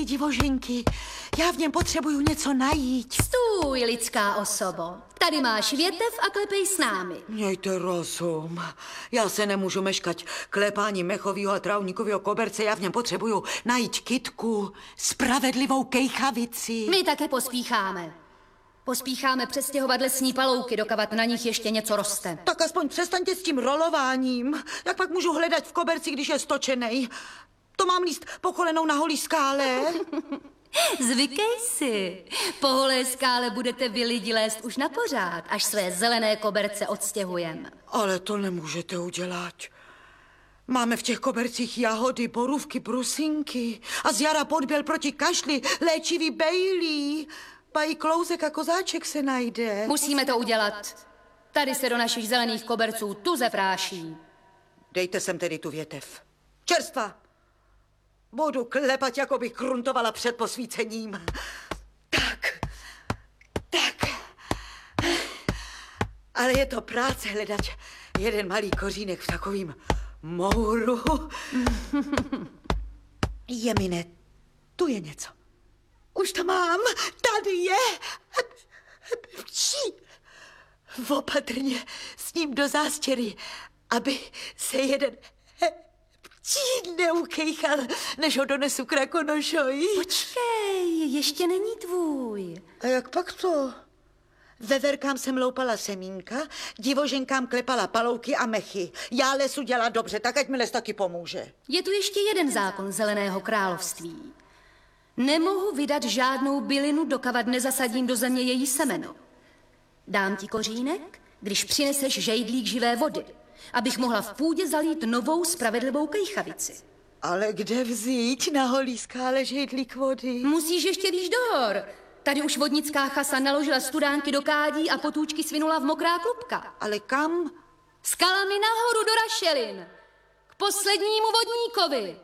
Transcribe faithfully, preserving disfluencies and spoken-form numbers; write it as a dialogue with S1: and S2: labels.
S1: mi, divoženky. Já v něm potřebuju něco najít.
S2: Stůj, lidská osobo. Tady máš větev a klepej s námi.
S1: Mějte rozum. Já se nemůžu meškat klepání mechovýho a trávníkového koberce. Já v něm potřebuju najít kytku, spravedlivou kejchavici.
S2: My taky pospícháme. Pospícháme přestěhovat lesní palouky, dokavat na nich ještě něco roste.
S1: Tak aspoň přestaňte s tím rolováním. Jak pak můžu hledat v koberci, když je stočenej? To mám líst pokolenou na holý skále.
S2: Zvykej si. Po holé skále budete vy lidi lézt už na pořád, až své zelené koberce odstěhujem.
S1: Ale to nemůžete udělat. Máme v těch kobercích jahody, borůvky, brusinky a z jara podběl proti kašli, léčivý bejlí. Pají klouzek a kozáček se najde.
S2: Musíme to udělat. Tady se do našich zelených koberců tuze práší.
S1: Dejte sem tedy tu větev. Čerstva! Budu klepat, jako bych kruntovala před posvícením. Tak, tak. Ale je to práce hledat jeden malý kořínek v takovým mouru. Jemine, tu je něco. Už to mám, tady je. Pší. Opatrně s ním do zástěry, aby se jeden pčí neukejchal, než ho donesu k Rakonošovi.
S2: Počkej, ještě není tvůj.
S1: A jak pak to? Veverkám jsem loupala semínka, divoženkám klepala palouky a mechy. Já lesu dělá dobře, tak ať mi les taky pomůže.
S2: Je tu ještě jeden zákon Zeleného království. Nemohu vydat žádnou bylinu, dokavat nezasadím do země její semeno. Dám ti kořínek, když přineseš žejdlík živé vody, abych mohla v půdě zalít novou spravedlivou kejchavici.
S1: Ale kde vzít na holý skále žejdlík vody?
S2: Musíš ještě výš do hor. Tady už vodnická chasa naložila studánky do kádí a potůčky svinula v mokrá klubka.
S1: Ale kam?
S2: Skalami nahoru do rašelin. K poslednímu vodníkovi.